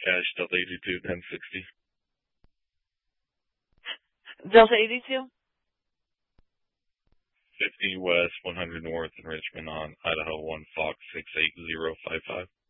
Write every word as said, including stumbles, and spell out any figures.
Cash Delta eighty-two, ten sixty. Delta eighty-two? fifty West, one hundred North in Richmond on Idaho one Fox six eight zero five five.